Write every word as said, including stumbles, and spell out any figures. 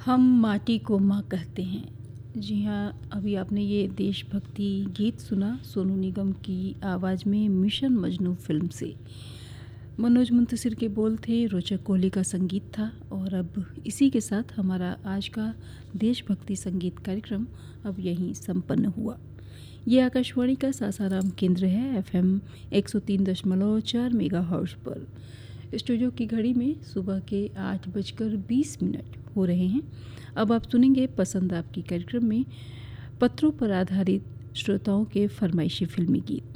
हम माटी को माँ कहते हैं। जी हाँ, अभी आपने ये देशभक्ति गीत सुना सोनू निगम की आवाज़ में मिशन मजनू फिल्म से। मनोज मुंतशिर के बोल थे, रोचक कोहली का संगीत था। और अब इसी के साथ हमारा आज का देशभक्ति संगीत कार्यक्रम अब यहीं संपन्न हुआ। ये आकाशवाणी का सासाराम केंद्र है, एफएम एक सौ तीन दशमलव चार मेगाहर्ट्ज़ पर। स्टूडियो की घड़ी में सुबह के आठ बजकर बीस मिनट हो रहे हैं। अब आप सुनेंगे पसंद आपकी कार्यक्रम में पत्रों पर आधारित श्रोताओं के फरमाइशी फिल्मी गीत।